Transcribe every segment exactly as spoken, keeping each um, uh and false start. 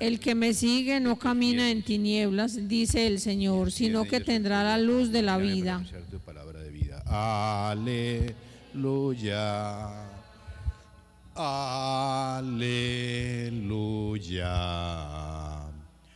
El que me sigue no camina en tinieblas, dice el Señor, sino que tendrá la luz de la vida. Tu palabra de vida. Aleluya. Aleluya.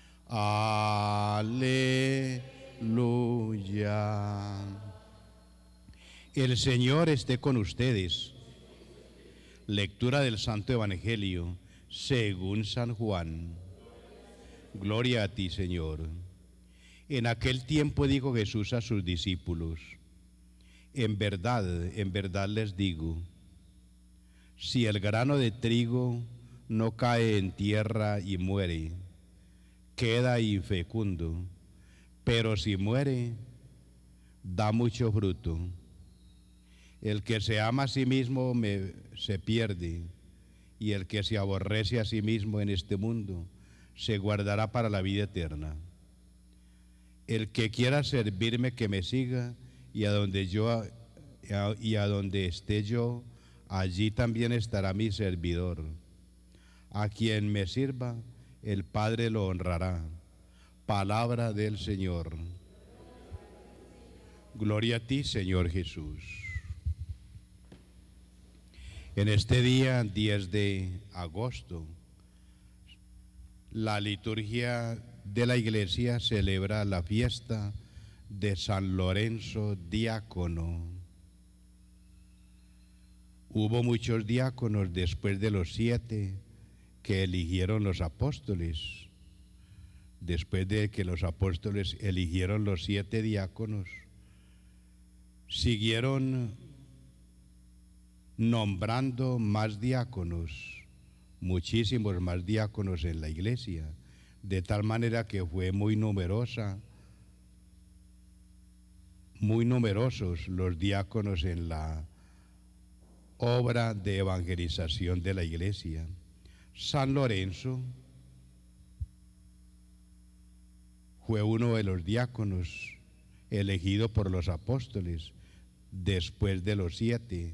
Aleluya. El Señor esté con ustedes. Lectura del Santo Evangelio según San Juan. Gloria a ti, Señor. En aquel tiempo dijo Jesús a sus discípulos: en verdad, en verdad les digo, si el grano de trigo no cae en tierra y muere, queda infecundo, pero si muere, da mucho fruto. El que se ama a sí mismo me, se pierde, y el que se aborrece a sí mismo en este mundo se guardará para la vida eterna. El que quiera servirme, que me siga, y a donde yo y a donde esté yo, allí también estará mi servidor. A quien me sirva, el Padre lo honrará. Palabra del Señor. Gloria a ti, Señor Jesús. En este día, diez de agosto, la liturgia de la Iglesia celebra la fiesta de San Lorenzo diácono. Hubo muchos diáconos después de los siete que eligieron los apóstoles. Después de que los apóstoles eligieron los siete diáconos, siguieron nombrando más diáconos, muchísimos más diáconos en la iglesia, de tal manera que fue muy numerosa, muy numerosos los diáconos en la obra de evangelización de la iglesia. San Lorenzo fue uno de los diáconos elegido por los apóstoles después de los siete.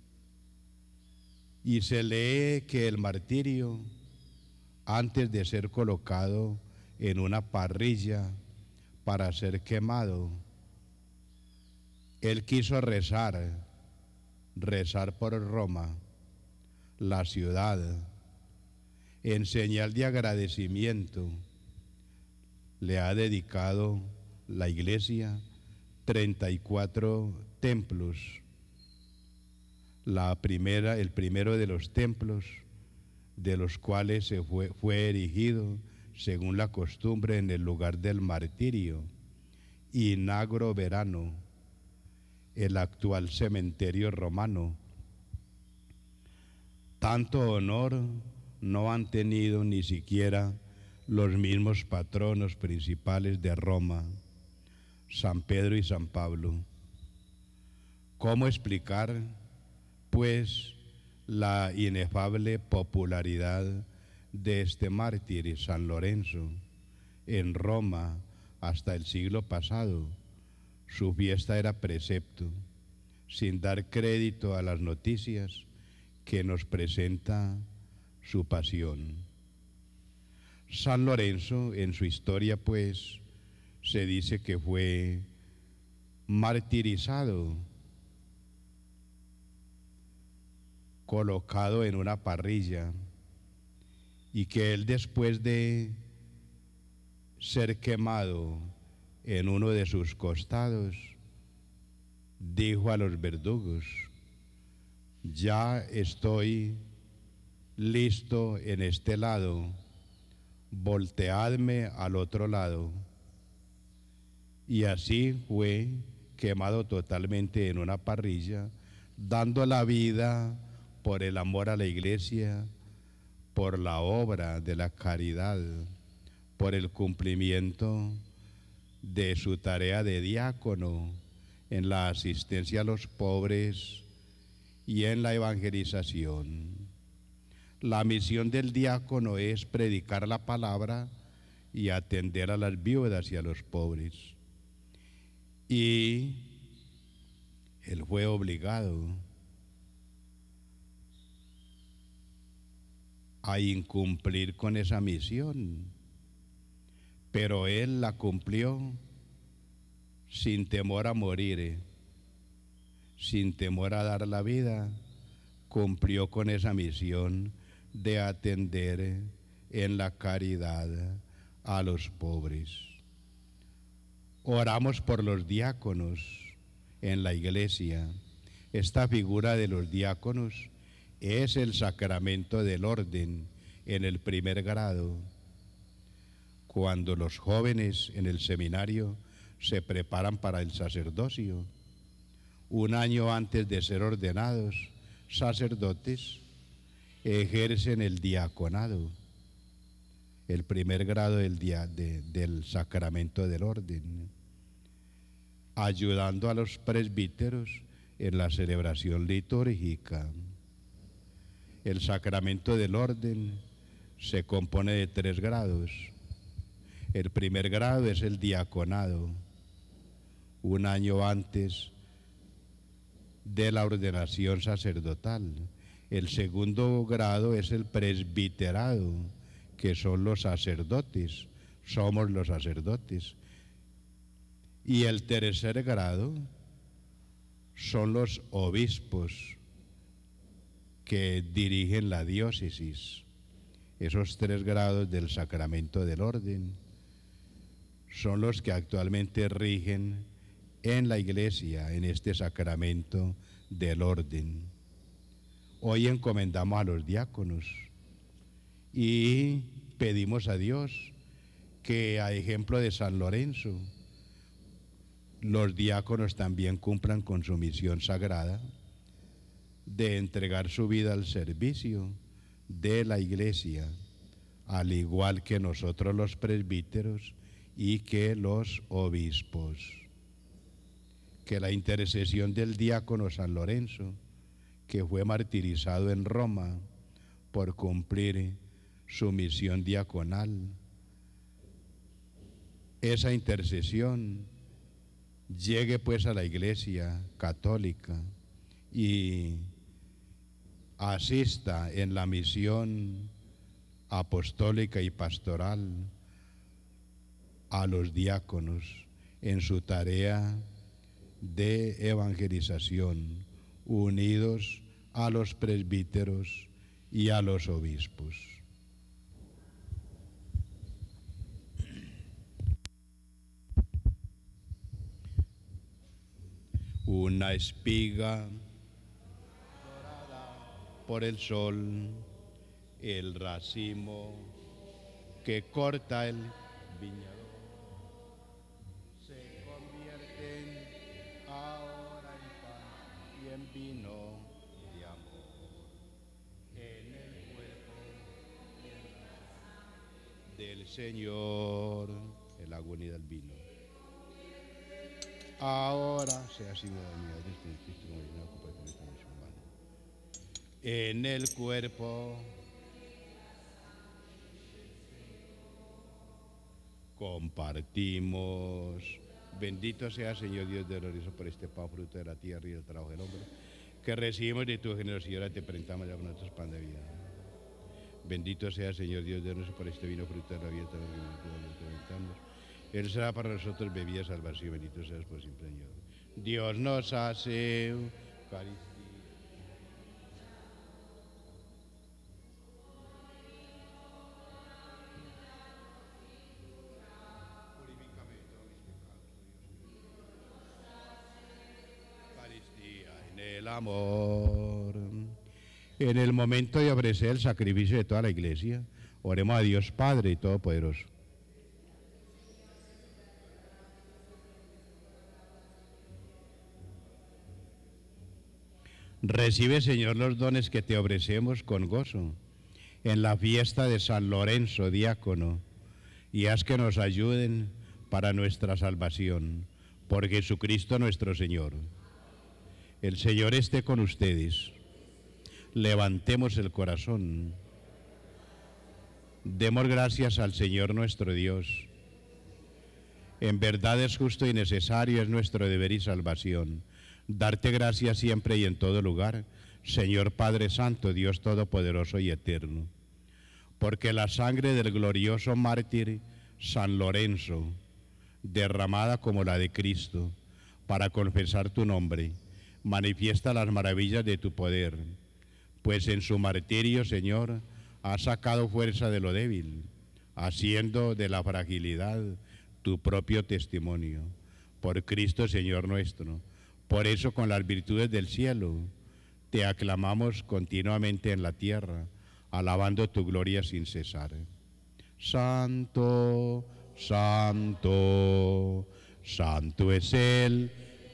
Y se lee que el martirio, antes de ser colocado en una parrilla para ser quemado, él quiso rezar, rezar por Roma, la ciudad, en señal de agradecimiento. Le ha dedicado la iglesia treinta y cuatro templos. La primera, el primero de los templos, de los cuales se fue, fue erigido, según la costumbre, en el lugar del martirio, Inagro Verano, el actual cementerio romano. Tanto honor no han tenido ni siquiera los mismos patronos principales de Roma, San Pedro y San Pablo. ¿Cómo explicar, pues, la inefable popularidad de este mártir, San Lorenzo, en Roma hasta el siglo pasado? Su fiesta era precepto, sin dar crédito a las noticias que nos presenta su pasión. San Lorenzo, en su historia, pues, se dice que fue martirizado, colocado en una parrilla, y que él, después de ser quemado en uno de sus costados, dijo a los verdugos: ya estoy listo en este lado, volteadme al otro lado. Y así fue quemado totalmente en una parrilla, dando la vida por el amor a la iglesia, por la obra de la caridad, por el cumplimiento de su tarea de diácono en la asistencia a los pobres y en la evangelización. La misión del diácono es predicar la palabra y atender a las viudas y a los pobres. Y él fue obligado a incumplir con esa misión, pero él la cumplió sin temor a morir, sin temor a dar la vida, cumplió con esa misión de atender en la caridad a los pobres. Oramos por los diáconos en la iglesia. Esta figura de los diáconos es el sacramento del orden en el primer grado. Cuando los jóvenes en el seminario se preparan para el sacerdocio, un año antes de ser ordenados sacerdotes, ejercen el diaconado, el primer grado del, dia, de, del sacramento del orden, ayudando a los presbíteros en la celebración litúrgica. El sacramento del orden se compone de tres grados. El primer grado es el diaconado, un año antes de la ordenación sacerdotal. El segundo grado es el presbiterado, que son los sacerdotes, somos los sacerdotes. Y el tercer grado son los obispos que dirigen la diócesis. Esos tres grados del sacramento del orden son los que actualmente rigen en la iglesia, en este sacramento del orden. Hoy encomendamos a los diáconos y pedimos a Dios que, a ejemplo de San Lorenzo, los diáconos también cumplan con su misión sagrada de entregar su vida al servicio de la iglesia, al igual que nosotros los presbíteros y que los obispos. Que la intercesión del diácono San Lorenzo, que fue martirizado en Roma por cumplir su misión diaconal, esa intercesión llegue pues a la Iglesia católica y asista en la misión apostólica y pastoral a los diáconos en su tarea de evangelización, unidos a los presbíteros y a los obispos. Una espiga dorada por el sol, el racimo que corta el viñador, se convierten ahora en pan y en vino de amor, en el cuerpo del Señor, el agua unida al vino. Ahora sea así, en el cuerpo compartimos. Bendito sea, Señor Dios de glorioso, por este pan, fruto de la tierra y del trabajo del hombre, que recibimos de tu generosidad, te presentamos ya con nuestros pan de vida. Bendito sea, Señor Dios de glorioso, por este vino, fruto de la vida, te presentamos. Él será para nosotros bebida de salvación, bendito seas por siempre, Señor. Dios nos hace Eucaristía. Purifícame de todos mis pecados, Dios. Eucaristía en el amor. En el momento de ofrecer el sacrificio de toda la iglesia, oremos a Dios Padre Todopoderoso. Recibe, Señor, los dones que te ofrecemos con gozo en la fiesta de San Lorenzo, diácono, y haz que nos ayuden para nuestra salvación, por Jesucristo nuestro Señor. El Señor esté con ustedes. Levantemos el corazón. Demos gracias al Señor nuestro Dios. En verdad es justo y necesario, es nuestro deber y salvación darte gracias siempre y en todo lugar, Señor Padre Santo, Dios Todopoderoso y Eterno. porque la sangre del glorioso mártir San Lorenzo, derramada como la de Cristo, para confesar tu nombre, manifiesta las maravillas de tu poder, pues en su martirio, Señor, has sacado fuerza de lo débil, haciendo de la fragilidad tu propio testimonio. Por Cristo, Señor nuestro. Por eso, con las virtudes del cielo, te aclamamos continuamente en la tierra, alabando tu gloria sin cesar. Santo, santo, santo es el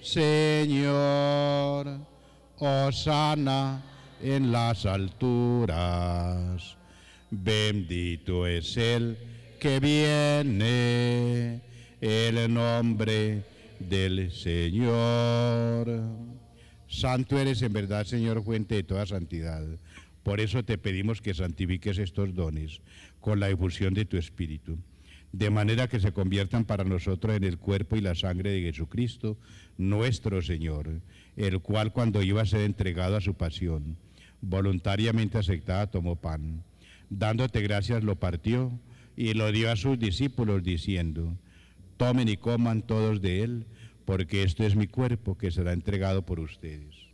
Señor. Hosana en las alturas. Bendito es el que viene, el nombre del Señor. Santo eres en verdad, Señor, fuente de toda santidad. Por eso te pedimos que santifiques estos dones con la difusión de tu Espíritu, de manera que se conviertan para nosotros en el cuerpo y la sangre de Jesucristo, nuestro Señor, el cual, cuando iba a ser entregado a su pasión, voluntariamente aceptada, tomó pan. Dándote gracias, lo partió y lo dio a sus discípulos, diciendo: tomen y coman todos de él, porque esto es mi cuerpo que será entregado por ustedes.